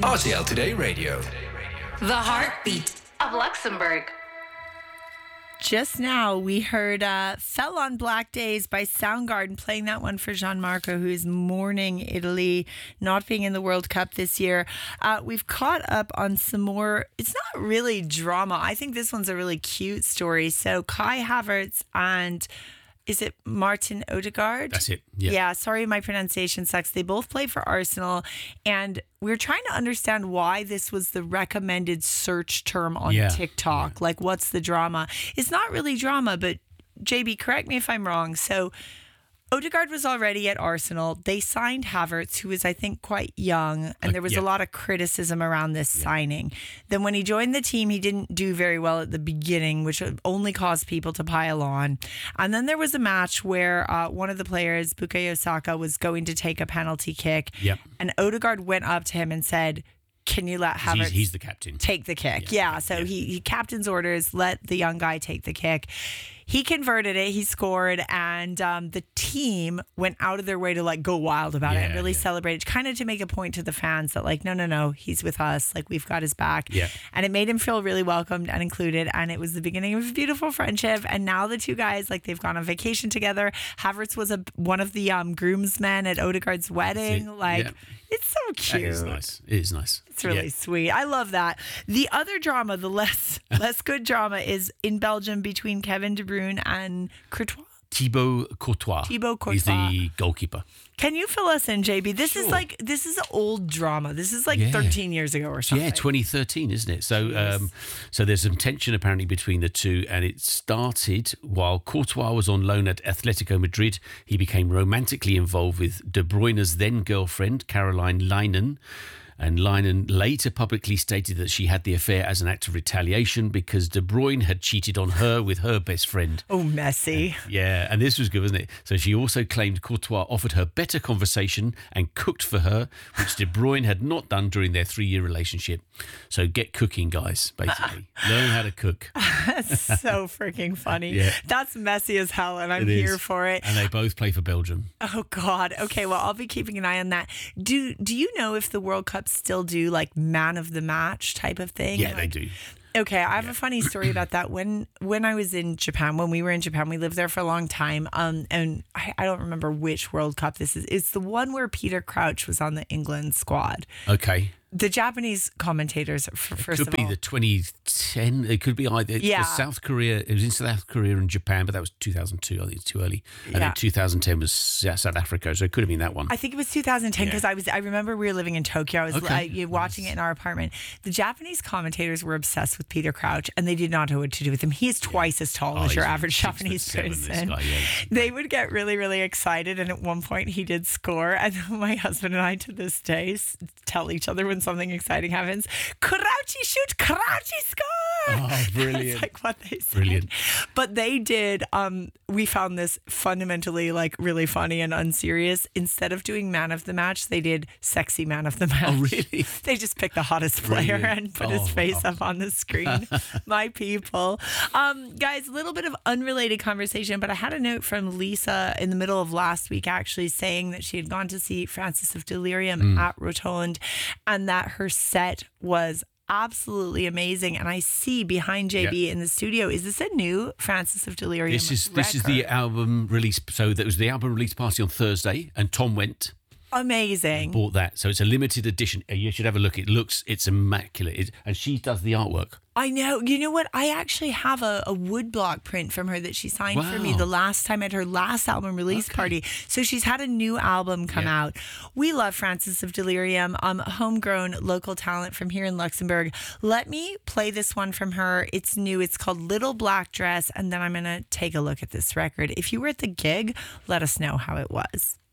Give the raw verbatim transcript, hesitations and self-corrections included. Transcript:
R T L Today Radio. The heartbeat of Luxembourg. Just now, we heard uh, Fell on Black Days by Soundgarden, playing that one for Gianmarco, who is mourning Italy not being in the World Cup this year. Uh, we've caught up on some more, it's not really drama. I think this one's a really cute story. So Kai Havertz and... Is it Martin Odegaard? That's it. Yeah. Yeah. Sorry, my pronunciation sucks. They both play for Arsenal. And we're trying to understand why this was the recommended search term on Yeah. TikTok. Yeah. Like, what's the drama? It's not really drama, but J B, correct me if I'm wrong. So Odegaard was already at Arsenal. They signed Havertz, who was, I think, quite young, and there was yeah. a lot of criticism around this yeah. signing. Then when he joined the team, he didn't do very well at the beginning, which only caused people to pile on. And then there was a match where uh, one of the players, Bukayo Saka, was going to take a penalty kick, Yep. and Odegaard went up to him and said, can you let Havertz he's, he's the captain. take the kick? Yeah, yeah. so yeah. He, he captain's orders, let the young guy take the kick. He converted it, he scored, and um, the team went out of their way to like go wild about yeah, it and really yeah. celebrate, kind of to make a point to the fans that like, no, no, no, he's with us, like we've got his back. Yeah. And it made him feel really welcomed and included, and it was the beginning of a beautiful friendship. And now the two guys, like they've gone on vacation together. Havertz was a one of the um, groomsmen at Odegaard's wedding. Like, yeah. it's so cute. It is nice. It is nice. It's really yeah. sweet. I love that. The other drama, the less less good drama, is in Belgium between Kevin De Bruyne and Courtois. Thibaut Courtois. Thibaut Courtois. He's the goalkeeper. Can you fill us in, J B? This sure. is like this is old drama. This is like yeah. thirteen years ago or something. Yeah, twenty thirteen, isn't it? So, um, so there's some tension apparently between the two, and it started while Courtois was on loan at Atletico Madrid. He became romantically involved with De Bruyne's then girlfriend, Caroline Leinen. And Leinen later publicly stated that she had the affair as an act of retaliation because De Bruyne had cheated on her with her best friend. Oh, messy. And, yeah, and this was good, wasn't it? So she also claimed Courtois offered her better conversation and cooked for her, which De Bruyne had not done during their three-year relationship. So get cooking, guys, basically. Learn how to cook. That's so freaking funny. Yeah. That's messy as hell, and I'm it here is. for it. And they both play for Belgium. Oh, God. Okay, well, I'll be keeping an eye on that. Do, do you know if the World Cup still do like man of the match type of thing? Yeah, like, they do. Okay, I have yeah. a funny story about that. When when I was in Japan, when we were in Japan, we lived there for a long time. Um, and I, I don't remember which World Cup this is. It's the one where Peter Crouch was on the England squad. Okay. The Japanese commentators, for, first could of be all, the twenty ten. It could be either. Yeah. Was South Korea. It was in South Korea and Japan, but that was two thousand two. I think it's too early. And Yeah. then two thousand ten was South Africa, so it could have been that one. I think it was two thousand ten because Yeah. I was. I remember we were living in Tokyo. I was Okay. uh, you- watching it in our apartment. The Japanese commentators were obsessed with Peter Crouch, and they did not know what to do with him. He is twice as tall Oh, as your he's average six foot Japanese seven, this person. guy, yeah. They would get really, really excited, and at one point he did score. And my husband and I, to this day, s- tell each other when something exciting happens, Crouchy shoot, Crouchy score. Oh, brilliant. That's like what they said. Brilliant. But they did, um, we found this fundamentally like really funny and unserious. Instead of doing man of the match, they did sexy man of the match. Oh, really? They just picked the hottest player Brilliant. and put Oh, his face wow. up on the screen. My people. Um, guys, a little bit of unrelated conversation, but I had a note from Lisa in the middle of last week actually saying that she had gone to see Francis of Delirium Mm. at Rotonde and that her set was absolutely amazing. And I see behind J B Yeah. in the studio, is this a new Francis of Delirium This is this is record? the album release. So that was the album release party on Thursday, and Tom went. Amazing. Bought that. So it's a limited edition. Uh, You should have a look. It looks, it's immaculate. It, and she does the artwork. I know. You know what? I actually have a, a woodblock print from her that she signed for me Wow. the last time at her last album release Okay. party. So she's had a new album come Yeah. out. We love Francis of Delirium, um, homegrown local talent from here in Luxembourg. Let me play this one from her. It's new. It's called Little Black Dress. And then I'm going to take a look at this record. If you were at the gig, let us know how it was.